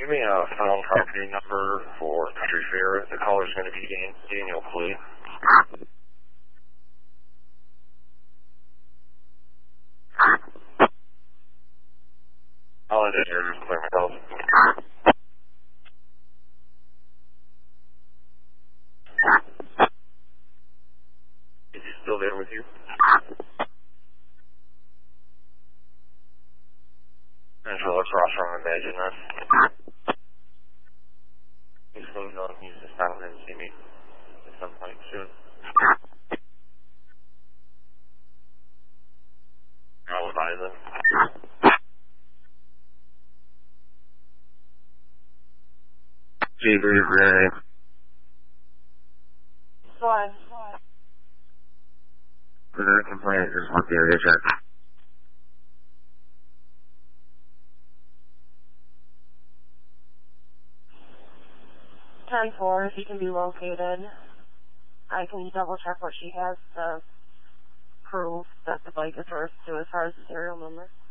give me a found property number for Country Fair. The caller's going to be Daniel Clee. I'll end it here to clear myself. Is he still there with you? Angela across from Imagine Us. He's going on. He's just out and see me at some point soon. I'll advise him. Gray. What? For the complaint, just want the area check. 10-4, if he can be located. I can double check what she has to prove that the bike is hers too as far as the serial number.